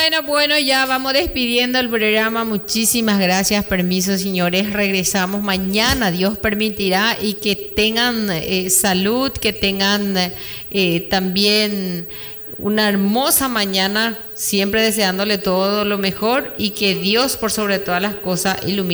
Bueno, ya vamos despidiendo el programa. Muchísimas gracias, permiso, señores. Regresamos mañana, Dios permitirá, y que tengan salud, que tengan también una hermosa mañana, siempre deseándole todo lo mejor y que Dios, por sobre todas las cosas, ilumine